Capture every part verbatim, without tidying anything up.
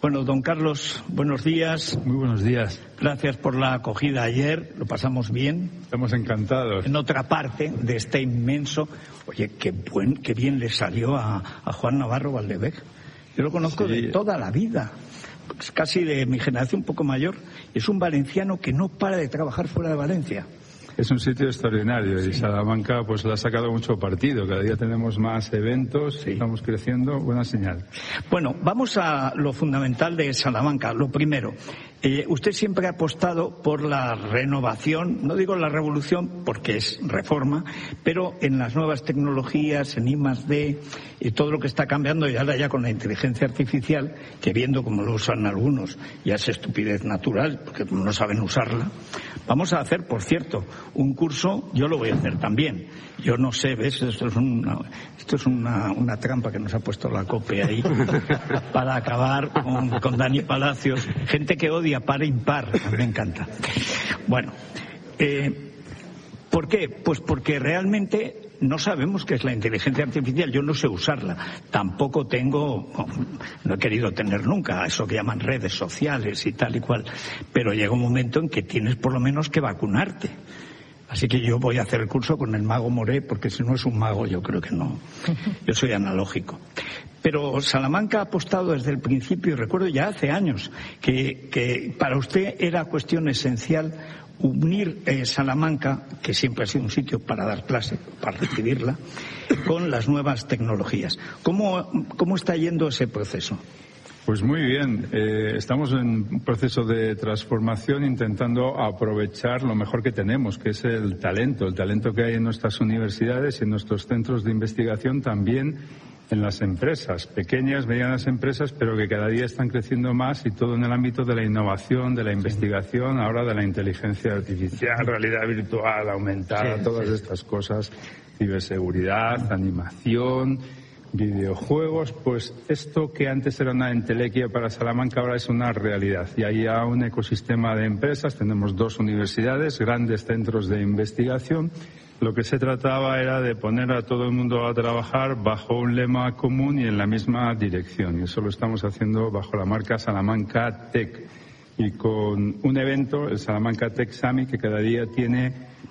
Bueno, don Carlos, buenos días. Muy buenos días. Gracias por la acogida ayer, lo pasamos bien. Estamos encantados. En otra parte de este inmenso... Oye, qué, buen, qué bien le salió a, a Juan Navarro Valdevez. Yo lo conozco sí. de toda la vida. Es casi de mi generación, un poco mayor. Es un valenciano que no para de trabajar fuera de Valencia. Es un sitio extraordinario sí. y Salamanca pues le ha sacado mucho partido. Cada día tenemos más eventos, sí. estamos creciendo, buena señal. Bueno, vamos a lo fundamental de Salamanca. Lo primero, eh, usted siempre ha apostado por la renovación, no digo la revolución porque es reforma, pero en las nuevas tecnologías, en I más D, y todo lo que está cambiando y ahora ya con la inteligencia artificial, que viendo cómo lo usan algunos, ya es estupidez natural, porque no saben usarla. Vamos a hacer, por cierto, un curso, yo lo voy a hacer también. Yo no sé, ¿ves? Esto es una, esto es una, una trampa que nos ha puesto la COPE ahí para acabar con, con Dani Palacios. Gente que odia par e impar, me encanta. Bueno, eh, ¿por qué? Pues porque realmente no sabemos qué es la inteligencia artificial. Yo no sé usarla. Tampoco tengo, no, no he querido tener nunca eso que llaman redes sociales y tal y cual. Pero llega un momento en que tienes por lo menos que vacunarte. Así que yo voy a hacer el curso con el mago Moré, porque si no es un mago yo creo que no. Yo soy analógico. Pero Salamanca ha apostado desde el principio, y recuerdo ya hace años, que, que para usted era cuestión esencial unir eh, Salamanca, que siempre ha sido un sitio para dar clase, para recibirla, con las nuevas tecnologías. ¿Cómo, cómo está yendo ese proceso? Pues muy bien. Eh, estamos en un proceso de transformación intentando aprovechar lo mejor que tenemos, que es el talento, el talento que hay en nuestras universidades y en nuestros centros de investigación, también en las empresas, pequeñas, medianas empresas, pero que cada día están creciendo más, y todo en el ámbito de la innovación, de la investigación, ahora de la inteligencia artificial, realidad virtual, aumentada, sí, todas sí. estas cosas, ciberseguridad, animación, videojuegos. Pues esto que antes era una entelequia para Salamanca ahora es una realidad, y hay ya un ecosistema de empresas. Tenemos dos universidades, grandes centros de investigación. Lo que se trataba era de poner a todo el mundo a trabajar bajo un lema común y en la misma dirección, y eso lo estamos haciendo bajo la marca Salamanca Tech, y con un evento, el Salamanca Tech Summit, que cada día tiene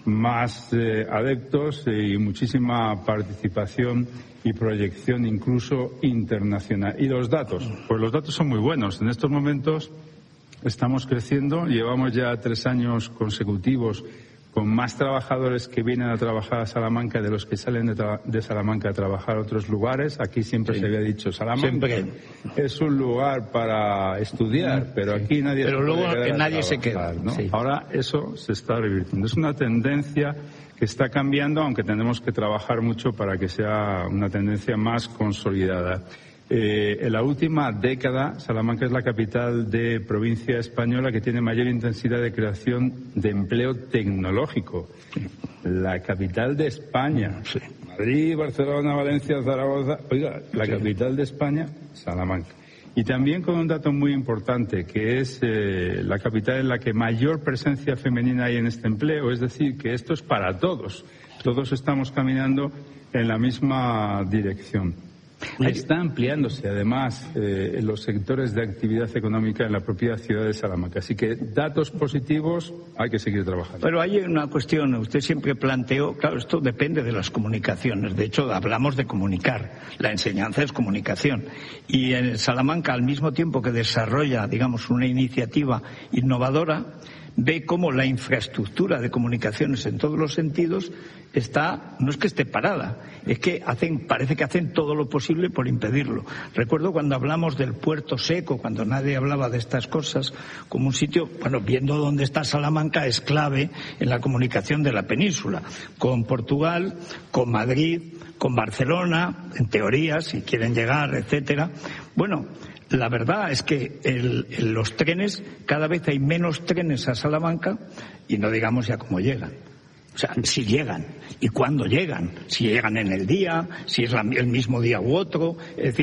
más eh, adeptos y muchísima participación y proyección incluso internacional. Y los datos, pues los datos son muy buenos. En estos momentos estamos creciendo, llevamos ya tres años consecutivos con más trabajadores que vienen a trabajar a Salamanca de los que salen de, tra- de Salamanca a trabajar a otros lugares. Aquí siempre sí. se había dicho, Salamanca siempre. es un lugar para estudiar, pero sí. aquí nadie pero se luego puede quedar nadie a se queda. ¿no? Sí. Ahora eso se está revirtiendo. Es una tendencia que está cambiando, aunque tenemos que trabajar mucho para que sea una tendencia más consolidada. Eh, en la última década, Salamanca es la capital de provincia española que tiene mayor intensidad de creación de empleo tecnológico. La capital de España. Sí. Madrid, Barcelona, Valencia, Zaragoza. Oiga, la sí. capital de España, Salamanca. Y también con un dato muy importante, que es eh, la capital en la que mayor presencia femenina hay en este empleo. Es decir, que esto es para todos. Todos estamos caminando en la misma dirección. Está ampliándose, además, eh, en los sectores de actividad económica en la propia ciudad de Salamanca. Así que datos positivos, hay que seguir trabajando. Pero hay una cuestión, usted siempre planteó, claro, esto depende de las comunicaciones. De hecho, hablamos de comunicar. La enseñanza es comunicación. Y en Salamanca, al mismo tiempo que desarrolla, digamos, una iniciativa innovadora, ve cómo la infraestructura de comunicaciones en todos los sentidos está, no es que esté parada, es que hacen, parece que hacen todo lo posible por impedirlo. Recuerdo cuando hablamos del puerto seco, cuando nadie hablaba de estas cosas, como un sitio, bueno, viendo dónde está Salamanca es clave en la comunicación de la península, con Portugal, con Madrid, con Barcelona, en teoría, si quieren llegar, etcétera. Bueno, la verdad es que el, el, los trenes, cada vez hay menos trenes a Salamanca y no digamos ya cómo llegan. O sea, si llegan y cuándo llegan, si llegan en el día, si es la, el mismo día u otro. Es decir,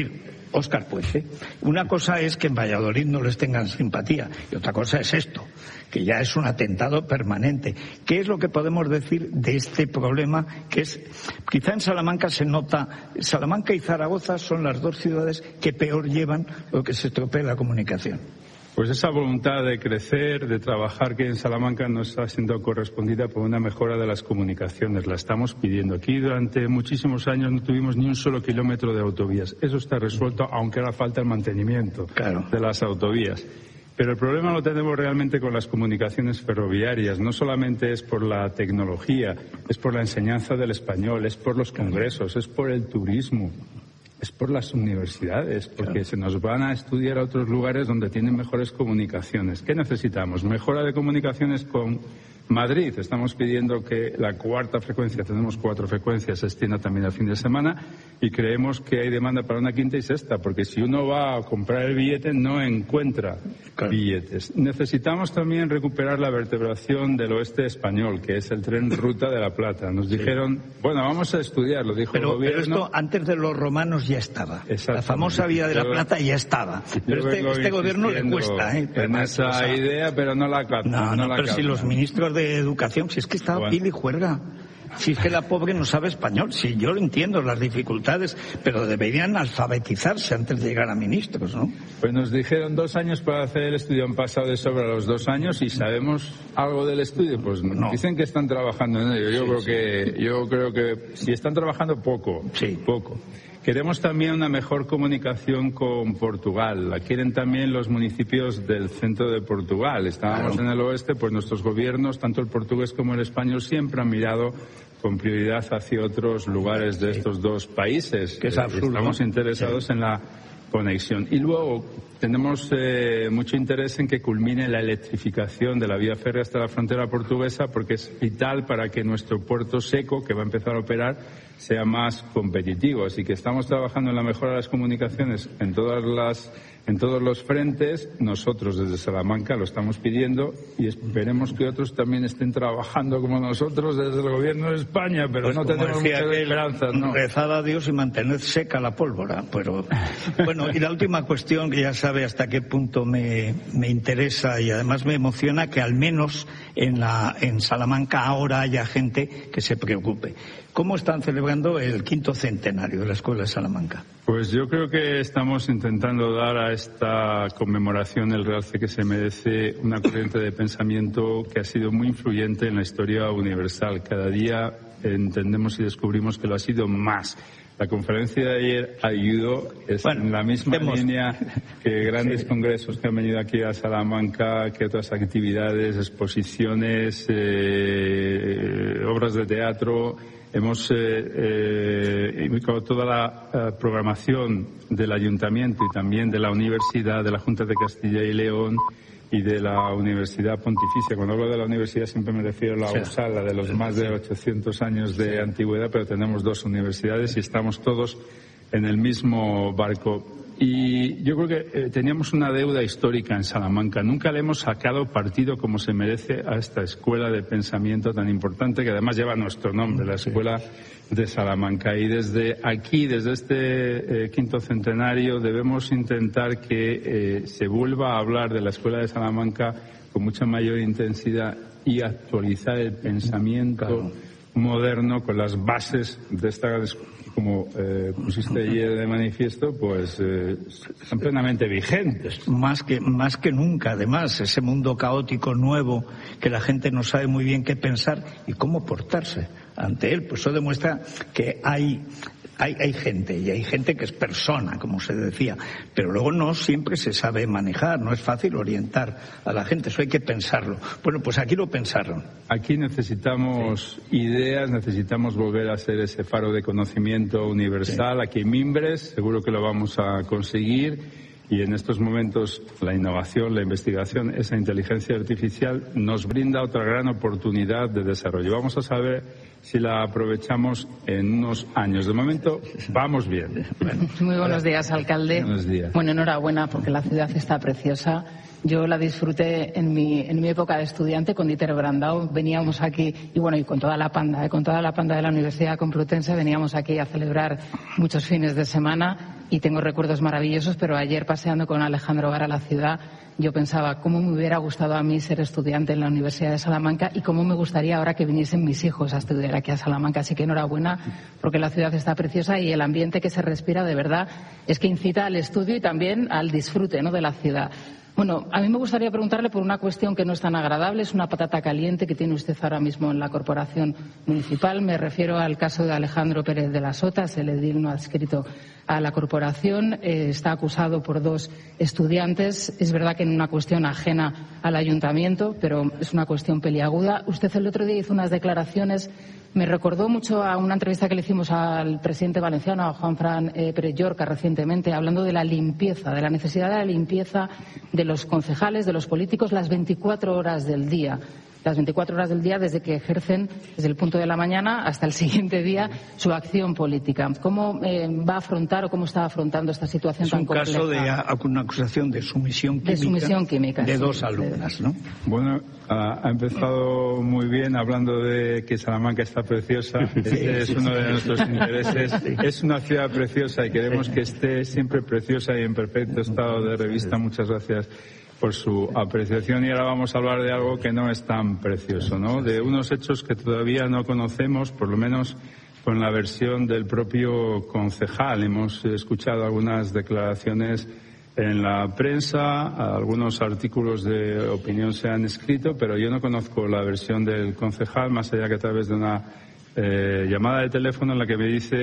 Óscar Puente. Una cosa es que en Valladolid no les tengan simpatía y otra cosa es esto, que ya es un atentado permanente. ¿Qué es lo que podemos decir de este problema? Que es, quizá en Salamanca se nota, Salamanca y Zaragoza son las dos ciudades que peor llevan lo que se estropea la comunicación. Pues esa voluntad de crecer, de trabajar que en Salamanca no está siendo correspondida por una mejora de las comunicaciones. La estamos pidiendo. Aquí durante muchísimos años no tuvimos ni un solo kilómetro de autovías. Eso está resuelto, aunque ahora falta el mantenimiento claro. de las autovías. Pero el problema lo tenemos realmente con las comunicaciones ferroviarias. No solamente es por la tecnología, es por la enseñanza del español, es por los congresos, es por el turismo. Es por las universidades, porque claro. se nos van a estudiar a otros lugares donde tienen mejores comunicaciones. ¿Qué necesitamos? Mejora de comunicaciones con Madrid. Estamos pidiendo que la cuarta frecuencia, tenemos cuatro frecuencias, se extienda también al fin de semana y creemos que hay demanda para una quinta y sexta, porque si uno va a comprar el billete no encuentra claro. billetes. Necesitamos también recuperar la vertebración del oeste español, que es el tren Ruta de la Plata. Nos sí. dijeron, bueno, vamos a estudiar, lo dijo pero, el gobierno. Pero esto antes de los romanos ya estaba. La famosa Vía de la Plata ya estaba. Pero este, este gobierno le cuesta, ¿eh? En esa o sea, idea, pero no la capta. No, no, no la pero capta. Si los ministros de Educación, si es que estaba bueno. pila y juerga. Si es que la pobre no sabe español, si yo lo entiendo, las dificultades, pero deberían alfabetizarse antes de llegar a ministros, ¿no? Pues nos dijeron dos años para hacer el estudio, han pasado de sobra los dos años y sabemos algo del estudio, pues no. Dicen que están trabajando en ello. Yo sí, creo sí. que, yo creo que si están trabajando poco, sí. poco. Queremos también una mejor comunicación con Portugal. La quieren también los municipios del centro de Portugal. Estábamos claro. en el oeste, pues nuestros gobiernos, tanto el portugués como el español, siempre han mirado con prioridad hacia otros lugares de estos dos países. Que es absurdo. Estamos interesados sí. en la conexión. Y luego tenemos eh, mucho interés en que culmine la electrificación de la vía férrea hasta la frontera portuguesa, porque es vital para que nuestro puerto seco, que va a empezar a operar, sea más competitivo. Así que estamos trabajando en la mejora de las comunicaciones en todas las en todos los frentes. Nosotros desde Salamanca lo estamos pidiendo y esperemos que otros también estén trabajando como nosotros desde el gobierno de España, pero pues no tenemos muchas esperanzas, ¿no? Rezad a Dios y mantened seca la pólvora. Pero bueno, y la última cuestión, que ya sabe hasta qué punto me, me interesa y además me emociona, que al menos en la en Salamanca ahora haya gente que se preocupe. ¿Cómo están celebrando el quinto centenario de la Escuela de Salamanca? Pues yo creo que estamos intentando dar a esta conmemoración el realce que se merece, una corriente de pensamiento que ha sido muy influyente en la historia universal. Cada día entendemos y descubrimos que lo ha sido más. La conferencia de ayer ayudó, es bueno, en la misma hemos... línea que grandes sí. congresos que han venido aquí a Salamanca, que otras actividades, exposiciones, eh, obras de teatro. Hemos eh, eh, indicado toda la eh, programación del Ayuntamiento y también de la Universidad, de la Junta de Castilla y León y de la Universidad Pontificia. Cuando hablo de la universidad siempre me refiero a la U S A L, la de los más de ochocientos años de antigüedad, pero tenemos dos universidades y estamos todos en el mismo barco. Y yo creo que eh, teníamos una deuda histórica en Salamanca. Nunca le hemos sacado partido como se merece a esta escuela de pensamiento tan importante, que además lleva nuestro nombre, la Escuela de Salamanca. Y desde aquí, desde este eh, quinto centenario, debemos intentar que eh, se vuelva a hablar de la Escuela de Salamanca con mucha mayor intensidad y actualizar el pensamiento claro. moderno con las bases de esta escuela. Como eh, pusiste ayer de manifiesto, pues eh, están plenamente vigentes. Más que, más que nunca, además, ese mundo caótico nuevo que la gente no sabe muy bien qué pensar y cómo portarse ante él. Pues eso demuestra que hay... Hay, hay gente, y hay gente que es persona, como se decía, pero luego no siempre se sabe manejar, no es fácil orientar a la gente, eso hay que pensarlo. Bueno, pues aquí lo pensaron. Aquí necesitamos sí. ideas, necesitamos volver a ser ese faro de conocimiento universal. Sí. Aquí en Mimbres, seguro que lo vamos a conseguir. Y en estos momentos la innovación, la investigación, esa inteligencia artificial nos brinda otra gran oportunidad de desarrollo. Vamos a saber si la aprovechamos en unos años. De momento, vamos bien. Bueno. Muy buenos días, alcalde. Buenos días. Bueno, enhorabuena, porque la ciudad está preciosa. Yo la disfruté en mi, en mi época de estudiante con Dieter Brandau. Veníamos aquí, y bueno, y con toda la panda, ¿eh? con toda la panda de la Universidad Complutense, veníamos aquí a celebrar muchos fines de semana. y tengo recuerdos maravillosos, pero ayer paseando con Alejandro Vara la ciudad, yo pensaba cómo me hubiera gustado a mí ser estudiante en la Universidad de Salamanca y cómo me gustaría ahora que viniesen mis hijos a estudiar aquí a Salamanca. Así que enhorabuena, porque la ciudad está preciosa y el ambiente que se respira de verdad es que incita al estudio y también al disfrute, ¿no?, de la ciudad. Bueno, a mí me gustaría preguntarle por una cuestión que no es tan agradable, es una patata caliente que tiene usted ahora mismo en la corporación municipal. Me refiero al caso de Alejandro Pérez de las Sotas, el edil no adscrito a la corporación. Eh, está acusado por dos estudiantes. Es verdad que en una cuestión ajena al ayuntamiento, pero es una cuestión peliaguda. Usted el otro día hizo unas declaraciones. Me recordó mucho a una entrevista que le hicimos al presidente valenciano, a Juanfran eh, Pérez Llorca, recientemente, hablando de la limpieza, de la necesidad de la limpieza de los concejales, de los políticos, las veinticuatro horas del día. Las veinticuatro horas del día desde que ejercen, desde el punto de la mañana hasta el siguiente día, su acción política. ¿Cómo eh, va a afrontar o cómo está afrontando esta situación tan compleja? Es un caso de a, una acusación de sumisión química de, sumisión química, de sí, dos alumnas, ¿no? Bueno, ha, ha empezado muy bien hablando de que Salamanca está preciosa. Este es uno de nuestros intereses. Es una ciudad preciosa y queremos que esté siempre preciosa y en perfecto estado de revista. Muchas gracias por su apreciación. Y ahora vamos a hablar de algo que no es tan precioso, ¿no? De unos hechos que todavía no conocemos, por lo menos con la versión del propio concejal. Hemos escuchado algunas declaraciones en la prensa, algunos artículos de opinión se han escrito, pero yo no conozco la versión del concejal, más allá que a través de una eh, llamada de teléfono en la que me dice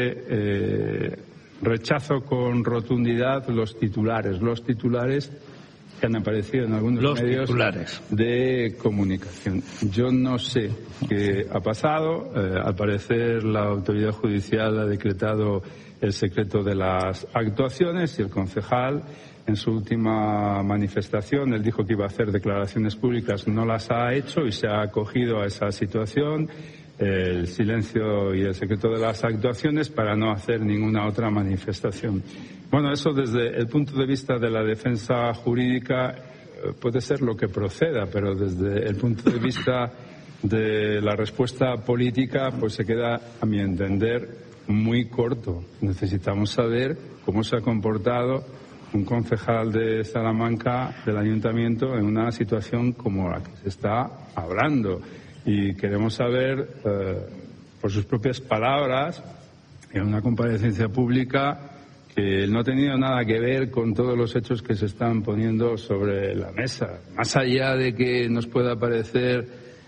eh, rechazo con rotundidad los titulares, los titulares que han aparecido en algunos Los medios titulares. de comunicación. Yo no sé qué ha pasado. Eh, al parecer la autoridad judicial ha decretado el secreto de las actuaciones y el concejal, en su última manifestación, él dijo que iba a hacer declaraciones públicas, no las ha hecho y se ha acogido a esa situación, el silencio y el secreto de las actuaciones, para no hacer ninguna otra manifestación. Bueno, eso desde el punto de vista de la defensa jurídica puede ser lo que proceda, pero desde el punto de vista de la respuesta política, pues se queda, a mi entender, muy corto. Necesitamos saber cómo se ha comportado un concejal de Salamanca, del ayuntamiento, en una situación como la que se está hablando. Y queremos saber, eh, por sus propias palabras, en una comparecencia pública, que él no ha tenido nada que ver con todos los hechos que se están poniendo sobre la mesa. Más allá de que nos pueda parecer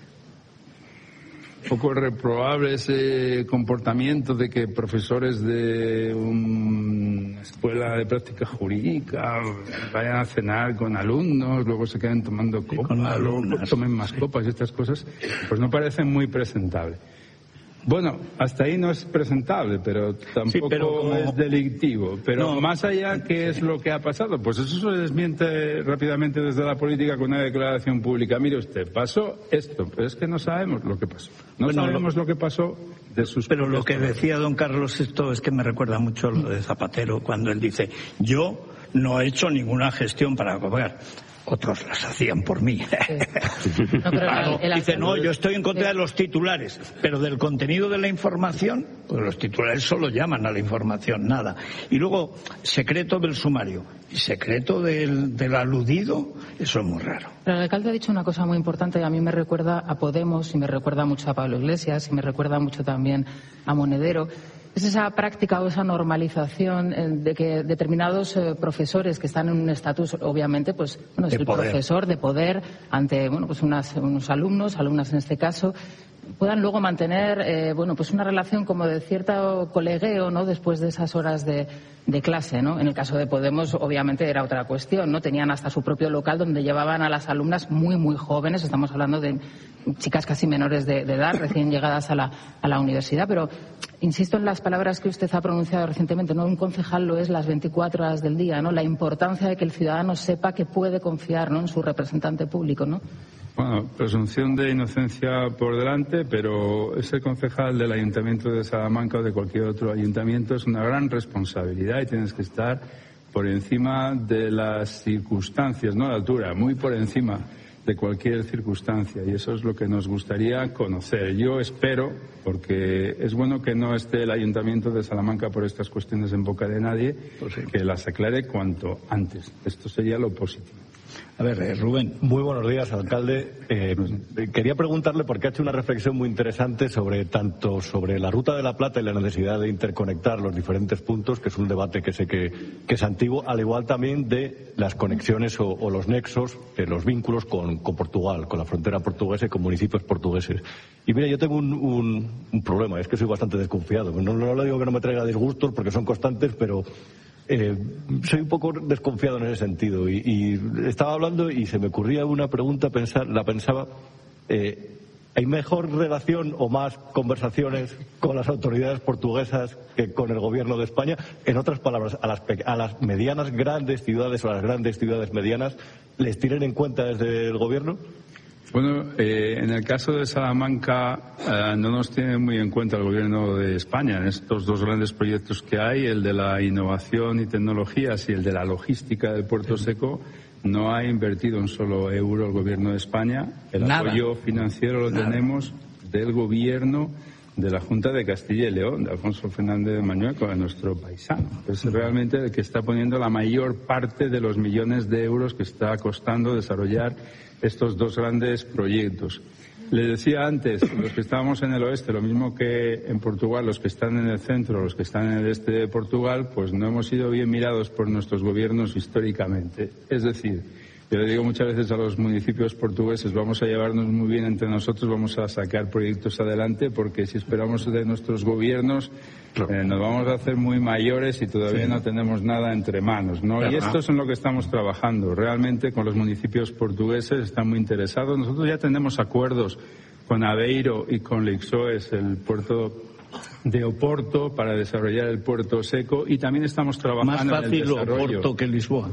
un poco reprobable ese comportamiento de que profesores de una escuela de práctica jurídica vayan a cenar con alumnos, luego se queden tomando copas, con alumnas, tomen más copas y estas cosas, pues no parecen muy presentables. Bueno, hasta ahí no es presentable, pero tampoco sí, pero como... es delictivo. Pero no, más allá, ¿qué es lo que ha pasado? Pues eso se desmiente rápidamente desde la política con una declaración pública. Mire usted, pasó esto, pero es que no sabemos lo que pasó. No bueno, sabemos lo... lo que pasó de sus... Pero lo que decía don Carlos Sexto es que me recuerda mucho lo de Zapatero, cuando él dice, yo no he hecho ninguna gestión para cobrar. Otros las hacían por mí. Sí. No, claro, el, el dice, no, yo estoy en contra de los titulares, pero del contenido de la información, pues los titulares solo llaman a la información, nada. Y luego, secreto del sumario y secreto del, del aludido, eso es muy raro. Pero el alcalde ha dicho una cosa muy importante, a mí me recuerda a Podemos y me recuerda mucho a Pablo Iglesias y me recuerda mucho también a Monedero. Es esa práctica o esa normalización de que determinados eh, profesores que están en un estatus, obviamente, pues, bueno, es el poder. Profesor de poder ante, bueno, pues unas, unos alumnos, alumnas en este caso, puedan luego mantener, eh, bueno, pues una relación como de cierto colegueo, ¿no? Después de esas horas de, de clase, ¿no? En el caso de Podemos, obviamente, era otra cuestión, ¿no? Tenían hasta su propio local donde llevaban a las alumnas muy, muy jóvenes, estamos hablando de chicas casi menores de, de edad, recién llegadas a la, a la universidad, pero insisto en las palabras que usted ha pronunciado recientemente, ¿no? Un concejal lo es las veinticuatro horas del día, ¿no? La importancia de que el ciudadano sepa que puede confiar, ¿no? En su representante público, ¿no? Bueno, presunción de inocencia por delante, pero ese concejal del Ayuntamiento de Salamanca o de cualquier otro ayuntamiento es una gran responsabilidad y tienes que estar por encima de las circunstancias, no a la altura, muy por encima de cualquier circunstancia, y eso es lo que nos gustaría conocer. Yo espero, porque es bueno que no esté el Ayuntamiento de Salamanca por estas cuestiones en boca de nadie, pues sí, que las aclare cuanto antes. Esto sería lo positivo. A ver, eh, Rubén. Muy buenos días, alcalde. Eh, quería preguntarle, porque ha hecho una reflexión muy interesante sobre tanto sobre la Ruta de la Plata y la necesidad de interconectar los diferentes puntos, que es un debate que sé que, que es antiguo, al igual también de las conexiones o, o los nexos, eh, los vínculos con, con Portugal, con la frontera portuguesa y con municipios portugueses. Y mira, yo tengo un, un, un problema, es que soy bastante desconfiado. No, no le digo que no me traiga disgustos porque son constantes, pero... Eh, soy un poco desconfiado en ese sentido y, y estaba hablando y se me ocurría una pregunta, pensar, la pensaba, eh, ¿hay mejor relación o más conversaciones con las autoridades portuguesas que con el gobierno de España? En otras palabras, a las, a las medianas grandes ciudades o a las grandes ciudades medianas, ¿les tienen en cuenta desde el gobierno? Bueno, eh, en el caso de Salamanca eh, no nos tiene muy en cuenta el gobierno de España en estos dos grandes proyectos que hay, el de la innovación y tecnologías y el de la logística del Puerto Seco. No ha invertido un solo euro el gobierno de España. El Nada. apoyo financiero lo Nada. tenemos del gobierno de la Junta de Castilla y León, de Alfonso Fernández de Mañueco, de nuestro paisano. Es realmente el que está poniendo la mayor parte de los millones de euros que está costando desarrollar estos dos grandes proyectos. Les decía antes, los que estábamos en el oeste, lo mismo que en Portugal, los que están en el centro, los que están en el este de Portugal, pues no hemos sido bien mirados por nuestros gobiernos históricamente. Es decir, yo le digo muchas veces a los municipios portugueses, vamos a llevarnos muy bien entre nosotros, vamos a sacar proyectos adelante, porque si esperamos de nuestros gobiernos, claro. eh, nos vamos a hacer muy mayores y todavía sí. no tenemos nada entre manos, ¿no? Claro. Y esto es en lo que estamos trabajando. Realmente con los municipios portugueses están muy interesados. Nosotros ya tenemos acuerdos con Aveiro y con Lixoes, el puerto de Oporto, para desarrollar el Puerto Seco, y también estamos trabajando Más fácil en el desarrollo. Oporto que Lisboa.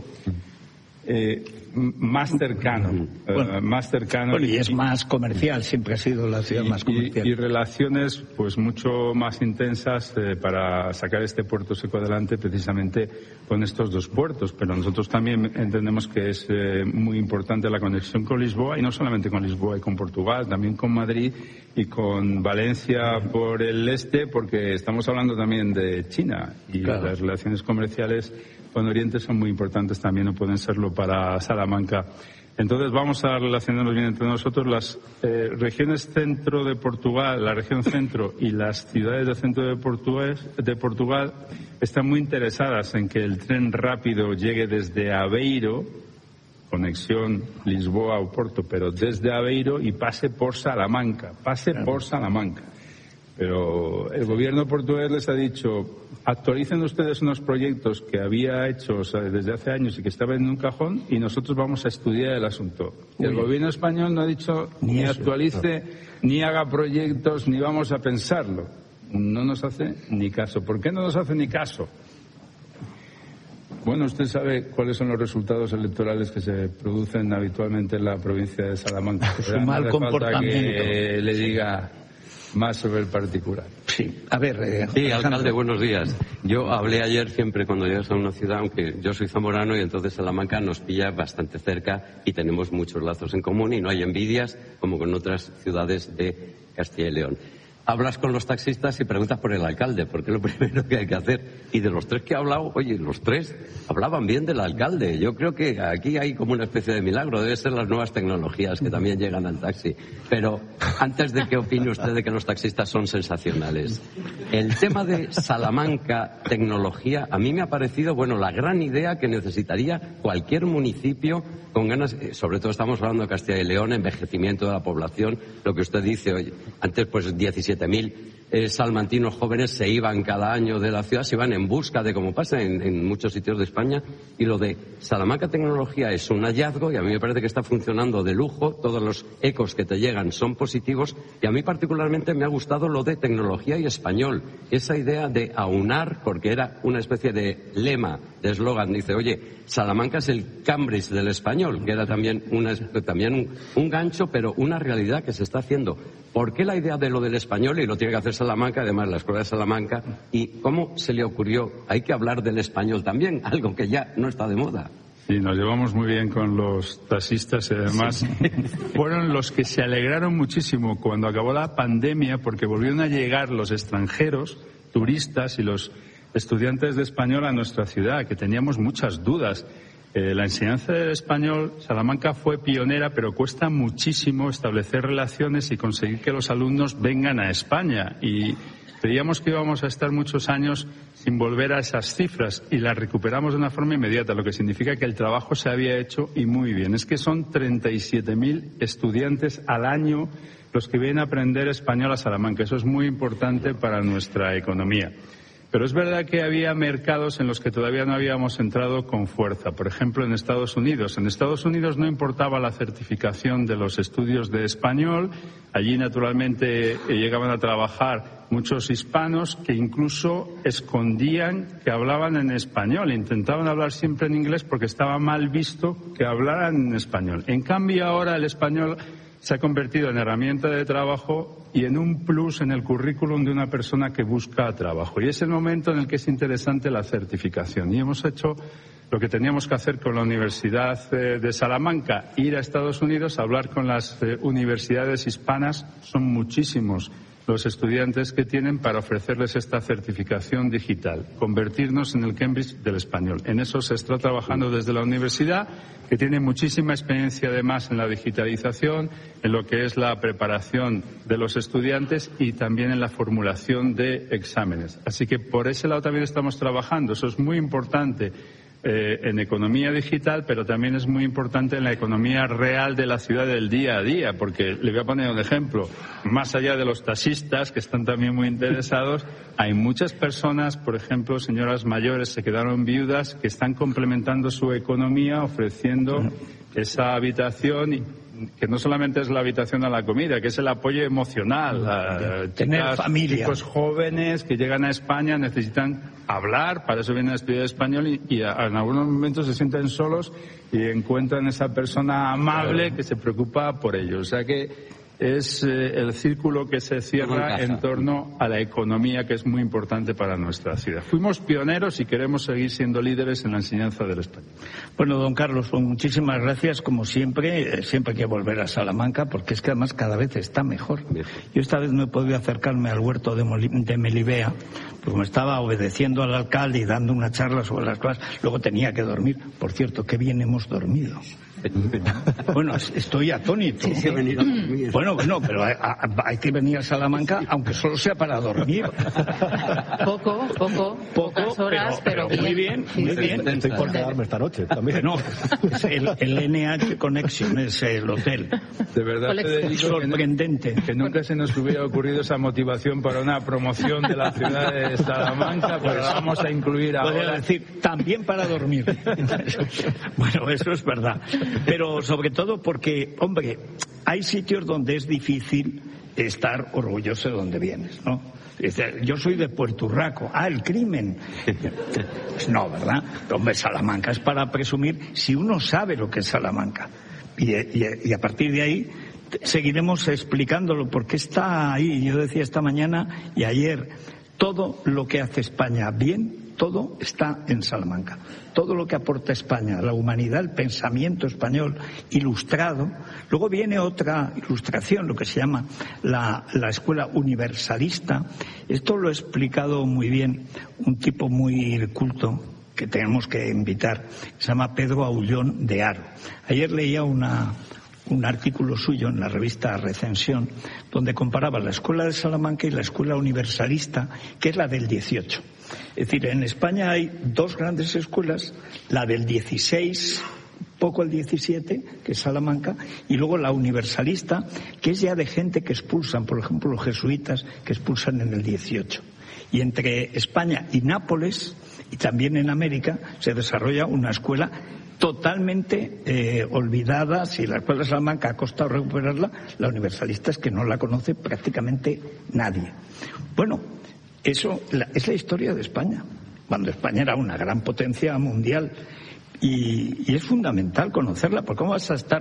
Eh, más cercano, bueno, uh, más cercano bueno, y es más comercial, siempre ha sido la ciudad y, más comercial. Y, y relaciones pues mucho más intensas eh, para sacar este Puerto Seco adelante, precisamente con estos dos puertos. Pero nosotros también entendemos que es eh, muy importante la conexión con Lisboa, y no solamente con Lisboa y con Portugal, también con Madrid y con Valencia por el este, porque estamos hablando también de China, y claro. las relaciones comerciales con Oriente son muy importantes también, o pueden serlo para Salamanca. Entonces vamos a relacionarnos bien entre nosotros. Las eh, regiones centro de Portugal, la región centro y las ciudades del centro de, Portugués, de Portugal están muy interesadas en que el tren rápido llegue desde Aveiro, conexión Lisboa-Oporto, pero desde Aveiro, y pase por Salamanca, pase claro. por Salamanca. Pero el gobierno portugués les ha dicho, actualicen ustedes unos proyectos que había hecho, o sea, desde hace años y que estaban en un cajón, y nosotros vamos a estudiar el asunto. El gobierno español no ha dicho ni actualice, ni haga proyectos, ni vamos a pensarlo. No nos hace ni caso. ¿Por qué no nos hace ni caso? Bueno, usted sabe cuáles son los resultados electorales que se producen habitualmente en la provincia de Salamanca. Su mal comportamiento. Que le diga más sobre el particular. Sí, a ver. Eh, sí, alcalde, buenos días. Yo hablé ayer, siempre cuando llegas a una ciudad, aunque yo soy zamorano y entonces Salamanca nos pilla bastante cerca y tenemos muchos lazos en común y no hay envidias como con otras ciudades de Castilla y León. Hablas con los taxistas y preguntas por el alcalde, porque es lo primero que hay que hacer. Y de los tres que he hablado, oye, los tres hablaban bien del alcalde. Yo creo que aquí hay como una especie de milagro. Debe ser las nuevas tecnologías que también llegan al taxi. Pero antes de que opine usted de que los taxistas son sensacionales, el tema de Salamanca, tecnología, a mí me ha parecido, bueno, la gran idea que necesitaría cualquier municipio con ganas, sobre todo estamos hablando de Castilla y León, envejecimiento de la población, lo que usted dice, oye, antes pues diecisiete mil eh, salmantinos jóvenes se iban cada año de la ciudad, se iban en busca de, como pasa en, en muchos sitios de España, y lo de Salamanca Tecnología es un hallazgo y a mí me parece que está funcionando de lujo, todos los ecos que te llegan son positivos, y a mí particularmente me ha gustado lo de tecnología y español, esa idea de aunar, porque era una especie de lema, de eslogan, dice, oye, Salamanca es el Cambridge del español, que era también, una, también un, un gancho, pero una realidad que se está haciendo. ¿Por qué la idea de lo del español? Y lo tiene que hacer Salamanca, además la Escuela de Salamanca. ¿Y cómo se le ocurrió? Hay que hablar del español también, algo que ya no está de moda. Y nos llevamos muy bien con los taxistas y además sí. fueron los que se alegraron muchísimo cuando acabó la pandemia porque volvieron a llegar los extranjeros, turistas y los estudiantes de español a nuestra ciudad, que teníamos muchas dudas. Eh, la enseñanza del español, Salamanca fue pionera, pero cuesta muchísimo establecer relaciones y conseguir que los alumnos vengan a España. Y creíamos que íbamos a estar muchos años sin volver a esas cifras y las recuperamos de una forma inmediata, lo que significa que el trabajo se había hecho y muy bien. Es que son treinta y siete mil estudiantes al año los que vienen a aprender español a Salamanca. Eso es muy importante para nuestra economía. Pero es verdad que había mercados en los que todavía no habíamos entrado con fuerza. Por ejemplo, en Estados Unidos. En Estados Unidos no importaba la certificación de los estudios de español. Allí, naturalmente, llegaban a trabajar muchos hispanos que incluso escondían que hablaban en español. Intentaban hablar siempre en inglés porque estaba mal visto que hablaran en español. En cambio, ahora el español se ha convertido en herramienta de trabajo y en un plus en el currículum de una persona que busca trabajo. Y es el momento en el que es interesante la certificación. Y hemos hecho lo que teníamos que hacer con la Universidad de Salamanca, ir a Estados Unidos a hablar con las universidades hispanas. Son muchísimos los estudiantes que tienen para ofrecerles esta certificación digital, convertirnos en el Cambridge del español. En eso se está trabajando desde la universidad, que tiene muchísima experiencia además en la digitalización, en lo que es la preparación de los estudiantes y también en la formulación de exámenes. Así que por ese lado también estamos trabajando. Eso es muy importante eh, en economía digital, pero también es muy importante en la economía real de la ciudad del día a día, porque le voy a poner un ejemplo. Más allá de los taxistas, que están también muy interesados, hay muchas personas, por ejemplo, señoras mayores, se quedaron viudas, que están complementando su economía ofreciendo esa habitación y que no solamente es la habitación a la comida, que es el apoyo emocional. A tener chicas, familia. Chicos jóvenes que llegan a España necesitan hablar, para eso vienen a estudiar español y, y a, en algunos momentos se sienten solos y encuentran esa persona amable que se preocupa por ellos. O sea que es eh, el círculo que se cierra en torno a la economía, que es muy importante para nuestra ciudad. Fuimos pioneros y queremos seguir siendo líderes en la enseñanza del español. Bueno, don Carlos, pues muchísimas gracias, como siempre. Siempre hay que volver a Salamanca, porque es que además cada vez está mejor. Yo esta vez no he podido acercarme al huerto de, Moli- de Melibea, porque me estaba obedeciendo al alcalde y dando una charla sobre las cosas. Luego tenía que dormir. Por cierto, qué bien hemos dormido. Bueno, estoy atónito. Sí, sí, he venido a dormir. Bueno, bueno, pero hay, hay que venir a Salamanca, aunque solo sea para dormir. Poco, poco, pocas horas, pero, pero, pero muy bien, muy bien. Estoy por quedarme esta noche también. No, el, el N H Connection es el hotel. De verdad, Federico, sorprendente. Que, que nunca se nos hubiera ocurrido esa motivación para una promoción de la ciudad de Salamanca, pero la vamos a incluir ahora. Podría decir, también para dormir. Bueno, eso es verdad. Pero sobre todo porque, hombre, hay sitios donde es difícil estar orgulloso de donde vienes, ¿no? Yo soy de Puerto Urraco. Ah, el crimen. Pues no, ¿verdad? Hombre, Salamanca es para presumir si uno sabe lo que es Salamanca. Y, y, y a partir de ahí seguiremos explicándolo, porque está ahí. Yo decía esta mañana y ayer, todo lo que hace España bien, todo está en Salamanca. Todo lo que aporta España, la humanidad, el pensamiento español ilustrado. Luego viene otra ilustración, lo que se llama la, la escuela universalista. Esto lo ha explicado muy bien un tipo muy culto que tenemos que invitar. Se llama Pedro Aullón de Haro. Ayer leía una... un artículo suyo en la revista Recensión, donde comparaba la escuela de Salamanca y la escuela universalista, que es la del dieciocho. Es decir, en España hay dos grandes escuelas, la del dieciséis, poco el diecisiete, que es Salamanca, y luego la universalista, que es ya de gente que expulsan, por ejemplo, los jesuitas, que expulsan en el dieciocho. Y entre España y Nápoles, y también en América, se desarrolla una escuela totalmente eh, olvidada. Si la escuela de Salamanca ha costado recuperarla, la universalista es que no la conoce prácticamente nadie. Bueno, eso la, es la historia de España, cuando España era una gran potencia mundial, y, y es fundamental conocerla, porque ¿cómo vas a estar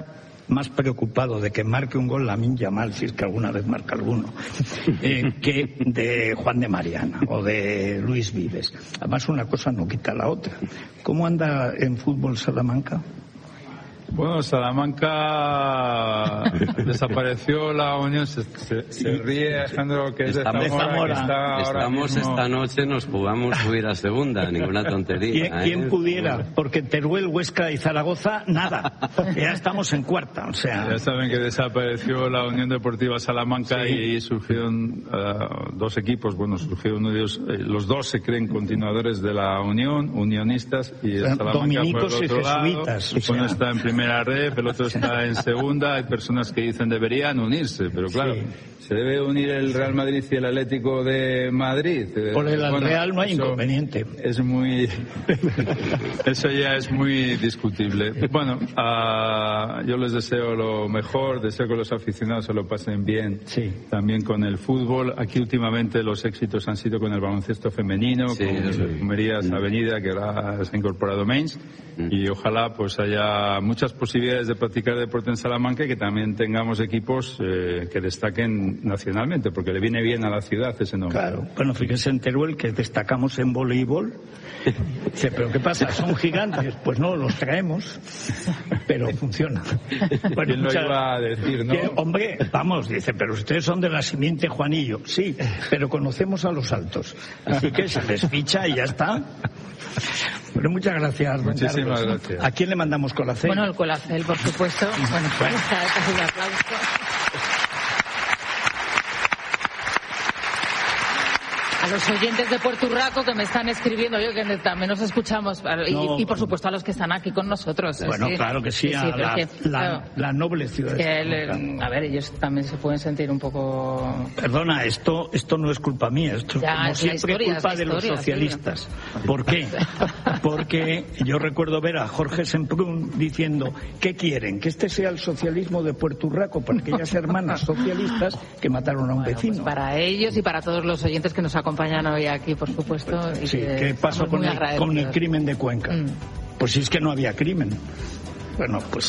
más preocupado de que marque un gol Lamine Yamal, si es que alguna vez marca alguno, eh, que de Juan de Mariana o de Luis Vives. Además, una cosa no quita la otra. ¿Cómo anda en fútbol Salamanca? Bueno, Salamanca desapareció la Unión, se, se, se ríe Alejandro, que es estamos, de Zamora, que está ahora estamos mismo... esta noche, nos jugamos subir a segunda, ninguna tontería. ¿Quién, ¿quién ¿eh? pudiera? Porque Teruel, Huesca y Zaragoza, nada. Ya estamos en cuarta, o sea... Ya saben que desapareció la Unión Deportiva Salamanca, sí, y surgieron uh, dos equipos, bueno, surgieron uno de ellos, eh, los dos se creen continuadores de la Unión, unionistas, y el Salamanca dominicos por el otro y jesuitas. Lado, uno está en primera red, el otro está en segunda. Hay personas que dicen deberían unirse, pero claro, sí, se debe unir el Real Madrid y el Atlético de Madrid. Por el bueno, Real no hay inconveniente. Es muy, eso ya es muy discutible. Bueno, uh, yo les deseo lo mejor, deseo que los aficionados se lo pasen bien, sí, también con el fútbol. Aquí últimamente los éxitos han sido con el baloncesto femenino, sí, con sí, Merías Avenida, que ahora se ha incorporado Mainz, mm, y ojalá pues haya muchas posibilidades de practicar deporte en Salamanca y que también tengamos equipos eh, que destaquen nacionalmente, porque le viene bien a la ciudad ese nombre. Claro, bueno, fíjese en Teruel que destacamos en voleibol. Dice, ¿pero qué pasa? ¿Son gigantes? Pues no, los traemos, pero funciona. Bueno, ¿quién lo iba a decir, no? Que, hombre, vamos, dice, pero ustedes son de la simiente Juanillo. Sí, pero conocemos a los altos. Así que se les ficha y ya está. Bueno, muchas gracias. Muchísimas gracias. ¿A quién le mandamos colacel? Bueno, el colacel, por supuesto. Bueno, pues está casi un aplauso. A los oyentes de Puerto Urraco que me están escribiendo, yo que también nos escuchamos, y, no, y por supuesto a los que están aquí con nosotros. Bueno, sí, claro que sí, a sí, la, que, la, claro, la noble ciudad. Que el, a ver, ellos también se pueden sentir un poco... Perdona, esto esto no es culpa mía, esto ya, como es siempre historia, culpa es de historia, los socialistas. Sí. ¿Por qué? Porque yo recuerdo ver a Jorge Semprún diciendo, ¿qué quieren? Que este sea el socialismo de Puerto Urraco para aquellas hermanas socialistas que mataron a un bueno, vecino. Pues para ellos y para todos los oyentes que nos acompañan hoy aquí, por supuesto. Y sí, que ¿qué pasó con el, con el crimen de Cuenca? Mm. Pues si es que no había crimen. Bueno, pues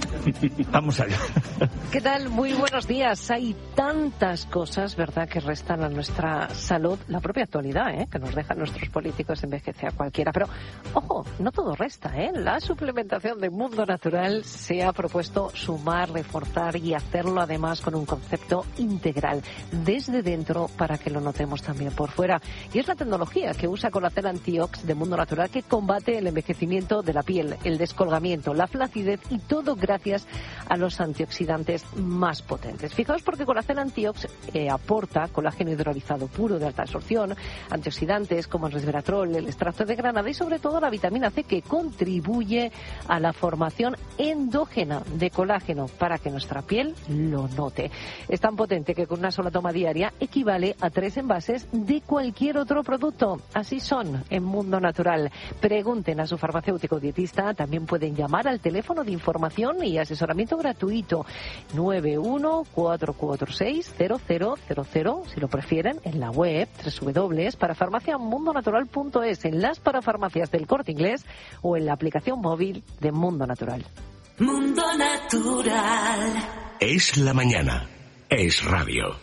vamos allá. ¿Qué tal? Muy buenos días. Hay tantas cosas, ¿verdad?, que restan a nuestra salud. La propia actualidad, ¿eh?, que nos dejan nuestros políticos, envejece a cualquiera. Pero, ojo, no todo resta, ¿eh? La suplementación de Mundo Natural se ha propuesto sumar, reforzar y hacerlo además con un concepto integral, desde dentro para que lo notemos también por fuera. Y es la tecnología que usa Colacel Antiox de Mundo Natural que combate el envejecimiento de la piel, el descolgamiento, la flacidez, y todo gracias a los antioxidantes más potentes. Fijaos porque Colacel Antiox eh, aporta colágeno hidrolizado puro de alta absorción, antioxidantes como el resveratrol, el extracto de granada y sobre todo la vitamina C que contribuye a la formación endógena de colágeno para que nuestra piel lo note. Es tan potente que con una sola toma diaria equivale a tres envases de cualquier otro producto. Así son en Mundo Natural. Pregunten a su farmacéutico dietista, también pueden llamar al teléfono de información y asesoramiento gratuito nueve uno cuatro cuatro seis cero cero cero cero, si lo prefieren, en la web doble u doble u doble u punto parafarmaciamundonatural punto es, en las parafarmacias del Corte Inglés o en la aplicación móvil de Mundo Natural. Mundo Natural. Es la mañana. Es radio.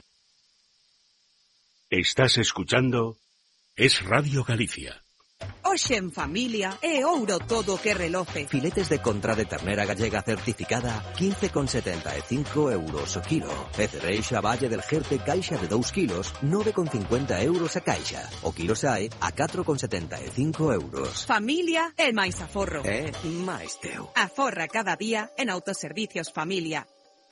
Estás escuchando Es Radio Galicia. Hoxe en familia é ouro todo que reloce. Filetes de contra de ternera gallega certificada quince con setenta e cinco euros o kilo. E cereixa Valle del Jerte caixa de dous kilos nove con cincuenta euros a caixa. O kilo sae a catro con setenta e cinco euros. Familia é máis aforro. É máis teu. Aforra cada día en Autoservicios Familia.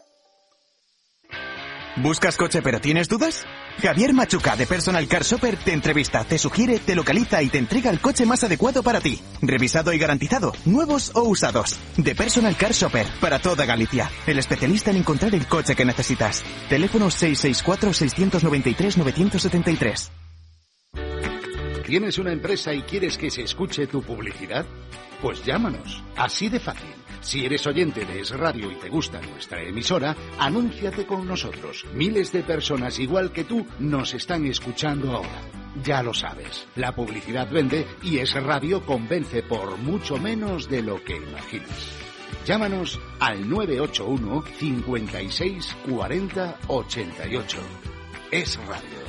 ¿Buscas coche pero tienes dudas? Javier Machuca de Personal Car Shopper te entrevista, te sugiere, te localiza y te entrega el coche más adecuado para ti. Revisado y garantizado, nuevos o usados. De Personal Car Shopper, para toda Galicia. El especialista en encontrar el coche que necesitas. Teléfono seis seis cuatro, seis nueve tres, nueve siete tres. ¿Tienes una empresa y quieres que se escuche tu publicidad? Pues llámanos, así de fácil. Si eres oyente de Es Radio y te gusta nuestra emisora, anúnciate con nosotros. Miles de personas igual que tú nos están escuchando ahora. Ya lo sabes, la publicidad vende y Es Radio convence por mucho menos de lo que imaginas. Llámanos al nueve ocho uno, cincuenta y seis, cuarenta, ochenta y ocho. Es Radio.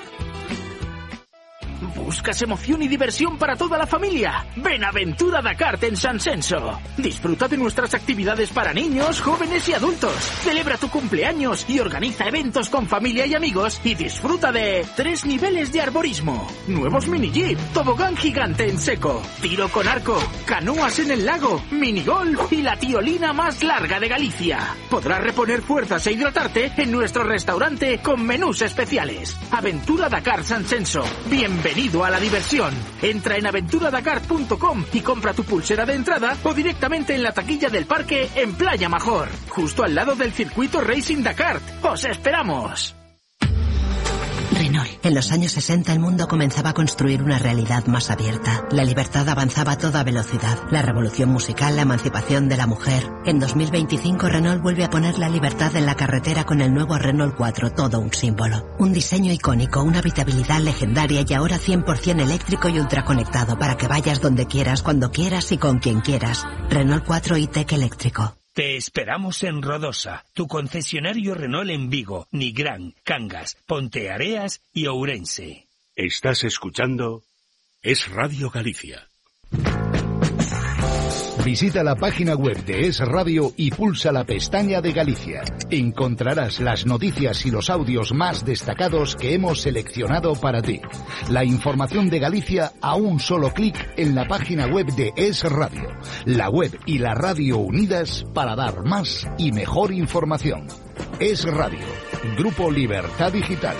¿Buscas emoción y diversión para toda la familia? Ven a Aventura Dakar en San Censo. Disfruta de nuestras actividades para niños, jóvenes y adultos. Celebra tu cumpleaños y organiza eventos con familia y amigos y disfruta de tres niveles de arborismo, nuevos mini jeep, tobogán gigante en seco, tiro con arco, canoas en el lago, minigolf y la tiolina más larga de Galicia. Podrás reponer fuerzas e hidratarte en nuestro restaurante con menús especiales. Aventura Dakar San Censo. Bienvenido. Bienvenido a la diversión. Entra en aventura dakar punto com y compra tu pulsera de entrada o directamente en la taquilla del parque en Playa Major, justo al lado del circuito Racing Dakar. ¡Os esperamos! Renault. En los años sesenta el mundo comenzaba a construir una realidad más abierta. La libertad avanzaba a toda velocidad. La revolución musical, la emancipación de la mujer. En dos mil veinticinco Renault vuelve a poner la libertad en la carretera con el nuevo Renault cuatro, todo un símbolo. Un diseño icónico, una habitabilidad legendaria y ahora cien por ciento eléctrico y ultraconectado para que vayas donde quieras, cuando quieras y con quien quieras. Renault cuatro e-Tech eléctrico. Te esperamos en Rodosa, tu concesionario Renault en Vigo, Nigrán, Cangas, Ponteareas y Ourense. Estás escuchando Es Radio Galicia. Visita la página web de Es Radio y pulsa la pestaña de Galicia. Encontrarás las noticias y los audios más destacados que hemos seleccionado para ti. La información de Galicia a un solo clic en la página web de Es Radio. La web y la radio unidas para dar más y mejor información. Es Radio, Grupo Libertad Digital.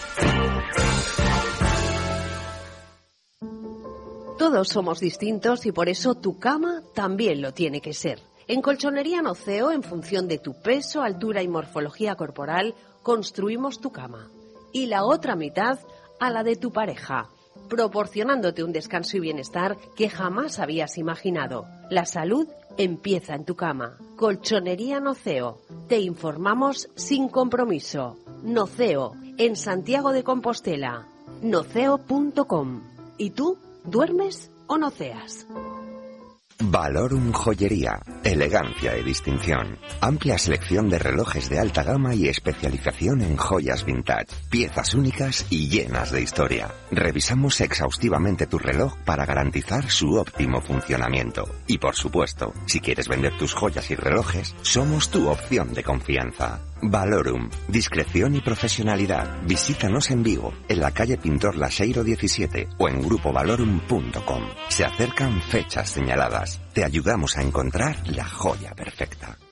Todos somos distintos y por eso tu cama también lo tiene que ser. En Colchonería Noceo, en función de tu peso, altura y morfología corporal, construimos tu cama. Y la otra mitad a la de tu pareja, proporcionándote un descanso y bienestar que jamás habías imaginado. La salud empieza en tu cama. Colchonería Noceo. Te informamos sin compromiso. Noceo, en Santiago de Compostela. noceo punto com. ¿Y tú? ¿Duermes o noceas? Valorum Joyería, elegancia y distinción. Amplia selección de relojes de alta gama y especialización en joyas vintage. Piezas únicas y llenas de historia. Revisamos exhaustivamente tu reloj para garantizar su óptimo funcionamiento. Y por supuesto, si quieres vender tus joyas y relojes, somos tu opción de confianza. Valorum, discreción y profesionalidad. Visítanos en Vigo, en la calle Pintor Laseiro diecisiete o en grupo valorum punto com. Se acercan fechas señaladas. Te ayudamos a encontrar la joya perfecta.